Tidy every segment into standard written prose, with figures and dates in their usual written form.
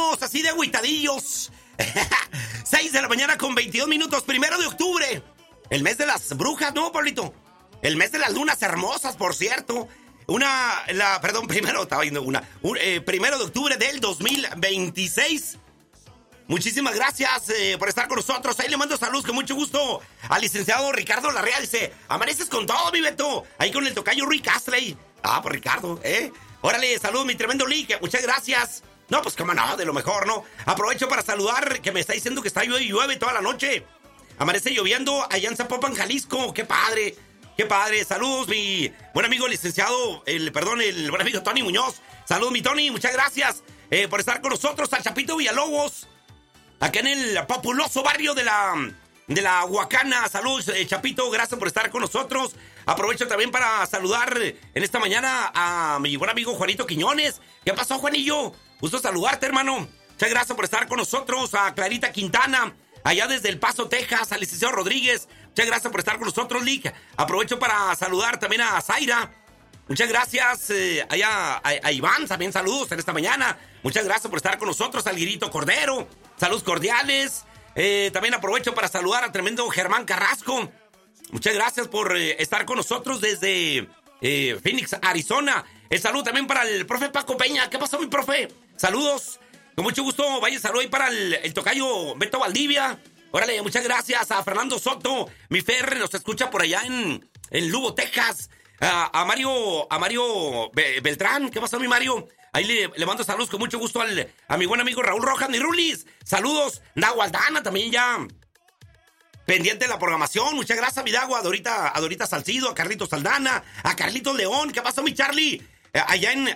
andamos así de agüitadillos. 6 de la mañana con 22 minutos, 1 de octubre. El mes de las brujas, ¿no, Pablito? El mes de las lunas hermosas, por cierto. Primero estaba viendo 1 de octubre del 2026. Muchísimas gracias por estar con nosotros. Ahí le mando saludos con mucho gusto al licenciado Ricardo Larrea. Dice, amaneces con todo, mi Beto. Ahí con el tocayo Rick Astley. Ah, pues Ricardo, Órale, saludos, mi tremendo Lick. Muchas gracias. No, pues cómo no, de lo mejor, ¿no? Aprovecho para saludar, que me está diciendo que está llueve toda la noche. Amanece lloviendo allá en Zapopan, Jalisco. ¡Qué padre! ¡Qué padre! Saludos, mi buen amigo licenciado, el buen amigo Tony Muñoz. Saludos, mi Tony, muchas gracias por estar con nosotros. Al Chapito Villalobos, acá en el populoso barrio de la Huacana. Saludos, Chapito, gracias por estar con nosotros. Aprovecho también para saludar en esta mañana a mi buen amigo Juanito Quiñones. ¿Qué pasó, Juanillo? Gusto saludarte, hermano. Muchas gracias por estar con nosotros. A Clarita Quintana, allá desde El Paso, Texas. Al licenciado Rodríguez, muchas gracias por estar con nosotros, Lick. Aprovecho para saludar también a Zaira. Muchas gracias. Allá a Iván, también saludos en esta mañana. Muchas gracias por estar con nosotros. Al Guirito Cordero, saludos cordiales. También aprovecho para saludar a tremendo Germán Carrasco. Muchas gracias por estar con nosotros desde Phoenix, Arizona. El saludo también para el profe Paco Peña. ¿Qué pasó, mi profe? Saludos. Con mucho gusto, vaya saludo ahí para el tocayo Beto Valdivia. Órale, muchas gracias a Fernando Soto. Mi Fer nos escucha por allá en Lugo, Texas. A Mario Beltrán. ¿Qué pasó, mi Mario? Ahí le mando saludos con mucho gusto a mi buen amigo Raúl Rojas, mi Rulis. Saludos. Nahualdana también ya pendiente de la programación. Muchas gracias, mi Dagua. A Dorita Salcido, a Carlitos Saldana, a Carlitos León. ¿Qué pasó, mi Charlie? Allá en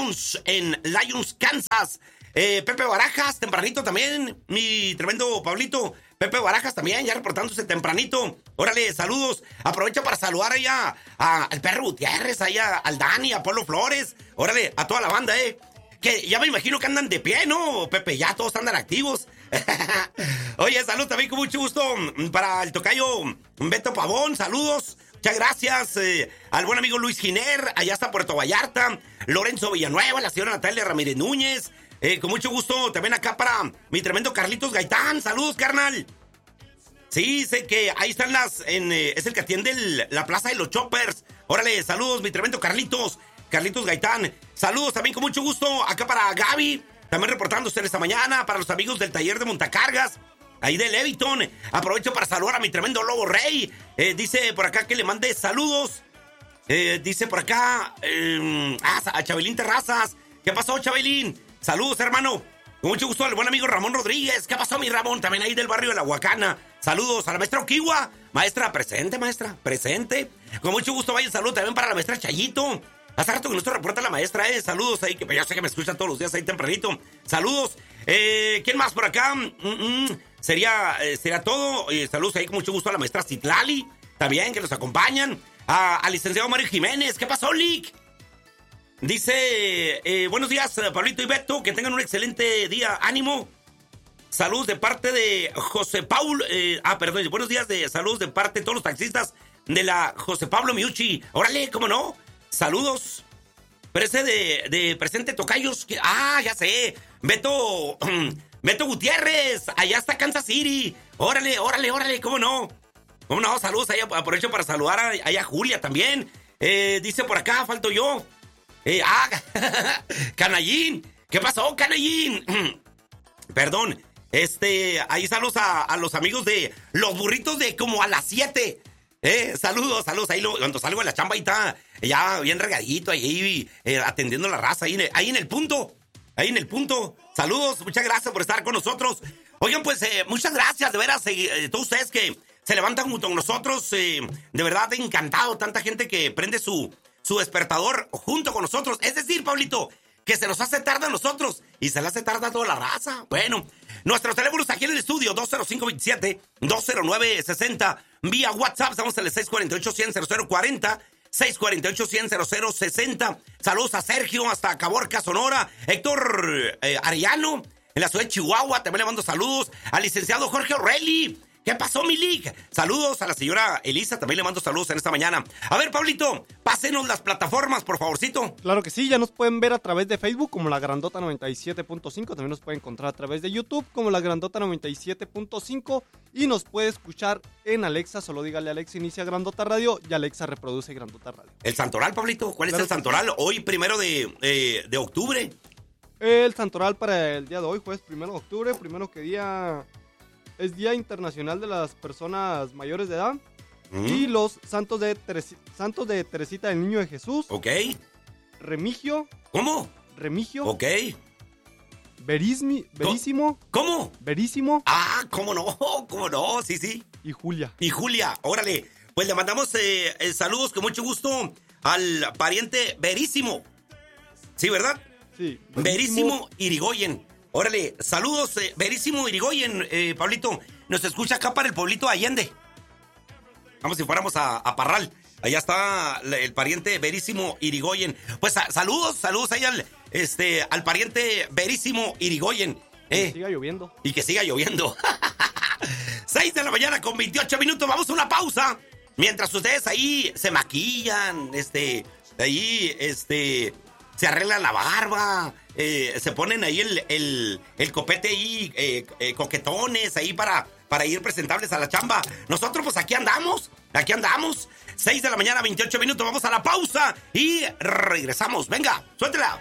Lyons, Kansas. Pepe Barajas, tempranito también. Mi tremendo Pablito. Pepe Barajas también, ya reportándose tempranito. Órale, saludos. Aprovecho para saludar allá al Perro Gutiérrez, allá al Dani, a Polo Flores. Órale, a toda la banda, que ya me imagino que andan de pie, ¿no, Pepe? Ya todos andan activos. Oye, saludos también con mucho gusto para el tocayo Beto Pavón. Saludos. Muchas gracias al buen amigo Luis Giner, allá hasta Puerto Vallarta. Lorenzo Villanueva, la señora Natalia Ramírez Núñez. Con mucho gusto también acá para mi tremendo Carlitos Gaitán. Saludos, carnal. Sí, sé que ahí están es el que atiende la plaza de los Choppers. Órale, saludos, mi tremendo Carlitos Gaitán. Saludos también con mucho gusto acá para Gaby, también reportándose en esta mañana. Para los amigos del taller de montacargas, ahí de Leviton. Aprovecho para saludar a mi tremendo Lobo Rey. Dice por acá que le mande saludos. Dice por acá a Chabelín Terrazas. ¿Qué pasó, Chabelín? Saludos, hermano. Con mucho gusto al buen amigo Ramón Rodríguez. ¿Qué pasó, mi Ramón? También ahí del barrio de La Huacana. Saludos a la maestra Oquiwa. Maestra, presente, maestra. Presente. Con mucho gusto vaya el saludo también para la maestra Chayito. Hace rato que nuestro reporta la maestra, Saludos ahí, que ya sé que me escuchan todos los días ahí tempranito. Saludos. ¿Quién más por acá? Sería todo. Saludos ahí con mucho gusto a la maestra Citlali. También, que nos acompañan. Al licenciado Mario Jiménez. ¿Qué pasó, Lick? Dice, buenos días, Pablito y Beto, que tengan un excelente día, ánimo. Saludos de parte de José Paul, buenos días, saludos de parte de todos los taxistas de la José Pablo Miucci. Órale, ¿cómo no? Saludos. De presente tocayos. Ya sé. Beto Gutiérrez, allá está Kansas City. Órale, ¿cómo no? ¿Cómo no? Saludos, ahí aprovecho para saludar a Julia también. Dice por acá, falto yo. Canallín. ¿Qué pasó, Canallín? Perdón. Ahí saludos a los amigos de los burritos de como a las 7. Saludos. Ahí cuando salgo de la chamba, ahí está ya bien regadito, ahí atendiendo la raza, ahí en el punto. Saludos, muchas gracias por estar con nosotros. Oigan, pues, muchas gracias, de veras, todos ustedes que se levantan junto con nosotros. De verdad, encantado, tanta gente que prende su despertador junto con nosotros. Es decir, Pablito, que se nos hace tarde a nosotros y se le hace tarde a toda la raza. Bueno, nuestros teléfonos aquí en el estudio, 205-27-209-60. Vía WhatsApp, estamos en el 648-100-0040, 648-100-0060. Saludos a Sergio hasta Caborca, Sonora. Héctor Arellano, en la ciudad de Chihuahua, también le mando saludos. Al licenciado Jorge Orelli, ¿Qué pasó, Milik? Saludos a la señora Elisa, también le mando saludos en esta mañana. A ver, Pablito, pásenos las plataformas, por favorcito. Claro que sí, ya nos pueden ver a través de Facebook como La Grandota 97.5, también nos pueden encontrar a través de YouTube como La Grandota 97.5 y nos puede escuchar en Alexa, solo dígale a Alexa inicia Grandota Radio y Alexa reproduce Grandota Radio. El santoral, Pablito, ¿cuál Claro es el santoral? Sí. Hoy, 1 de octubre. El santoral para el día de hoy, jueves 1 de octubre, primero que día... Es Día Internacional de las Personas Mayores de Edad. Y los santos de Teresita del Niño de Jesús. Ok. Remigio. ¿Cómo? Remigio. Ok. Verísimo. ¿Cómo? Verísimo. Ah, ¿cómo no? Sí. Y Julia. Órale. Pues le mandamos saludos con mucho gusto al pariente Verísimo. ¿Sí, verdad? Sí. Verísimo Irigoyen. Órale, saludos, Verísimo Irigoyen, Pablito. Nos escucha acá para el pueblito de Allende. Vamos si fuéramos a Parral. Allá está el pariente Verísimo Irigoyen. Pues saludos ahí al pariente Verísimo Irigoyen. Que siga lloviendo. Y que siga lloviendo. 6 de la mañana con 28 minutos. Vamos a una pausa. Mientras ustedes ahí se maquillan, se arreglan la barba, se ponen ahí el copete ahí, coquetones ahí para ir presentables a la chamba. Nosotros pues aquí andamos. 6 de la mañana, 28 minutos, vamos a la pausa y regresamos. Venga, suéltela.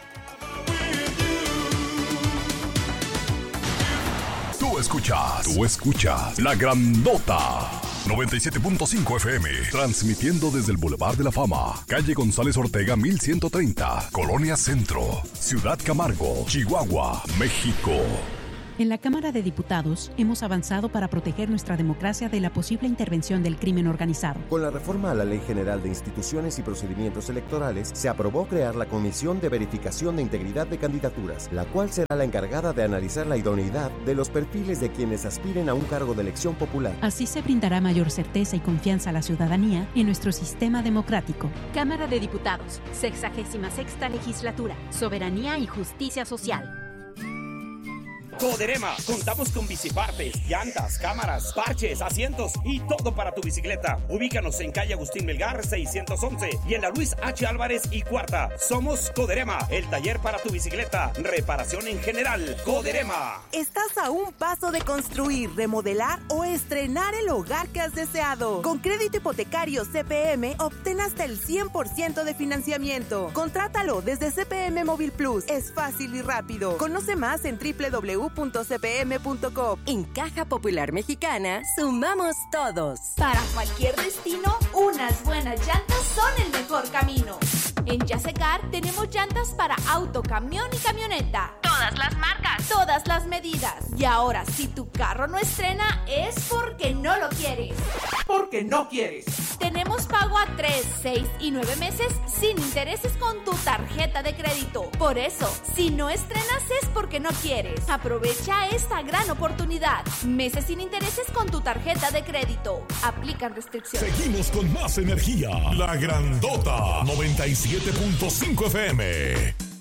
Tú escuchas La Grandota 97.5 FM, transmitiendo desde el Boulevard de la Fama, calle González Ortega 1130, Colonia Centro, Ciudad Camargo, Chihuahua, México. En la Cámara de Diputados hemos avanzado para proteger nuestra democracia de la posible intervención del crimen organizado. Con la reforma a la Ley General de Instituciones y Procedimientos Electorales, se aprobó crear la Comisión de Verificación de Integridad de Candidaturas, la cual será la encargada de analizar la idoneidad de los perfiles de quienes aspiren a un cargo de elección popular. Así se brindará mayor certeza y confianza a la ciudadanía en nuestro sistema democrático. Cámara de Diputados, 66ª Legislatura, Soberanía y Justicia Social. Coderema, contamos con bicipartes, llantas, cámaras, parches, asientos y todo para tu bicicleta. Ubícanos en calle Agustín Melgar 611 y en la Luis H. Álvarez y Cuarta. Somos Coderema, el taller para tu bicicleta. Reparación en general. Coderema. Estás a un paso de construir, remodelar o estrenar el hogar que has deseado. Con crédito hipotecario CPM, obtén hasta el 100% de financiamiento. Contrátalo desde CPM Móvil Plus. Es fácil y rápido. Conoce más en www.cpm.com. En Caja Popular Mexicana, sumamos todos. Para cualquier destino, unas buenas llantas son el mejor camino. En Yasecar tenemos llantas para auto, camión y camioneta. Todas las marcas, todas las medidas. Y ahora, si tu carro no estrena, es porque no lo quieres. Porque no quieres. Tenemos pago a 3, 6 y 9 meses sin intereses con tu tarjeta de crédito. Por eso, si no estrenas es porque no quieres. Aprovecha esta gran oportunidad. Meses sin intereses con tu tarjeta de crédito. Aplican restricciones. Seguimos con más energía. La Grandota 97.5 FM.